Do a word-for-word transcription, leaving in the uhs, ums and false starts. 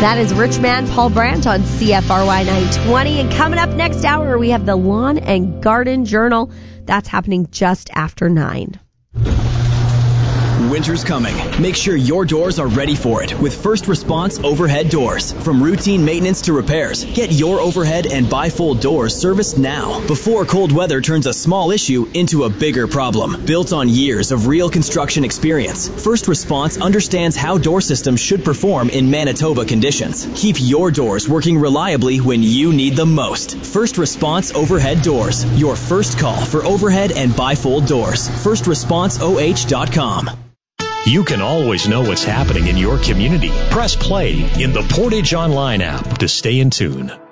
That is Rich Man Paul Brandt on C F R Y nine twenty. And coming up next hour, we have the Lawn and Garden Journal. That's happening just after nine. Winter's coming. Make sure your doors are ready for it with First Response Overhead Doors. From routine maintenance to repairs, get your overhead and bifold doors serviced now before cold weather turns a small issue into a bigger problem. Built on years of real construction experience, First Response understands how door systems should perform in Manitoba conditions. Keep your doors working reliably when you need them most. First Response Overhead Doors. Your first call for overhead and bifold doors. first response o h dot com. You can always know what's happening in your community. Press play in the Portage Online app to stay in tune.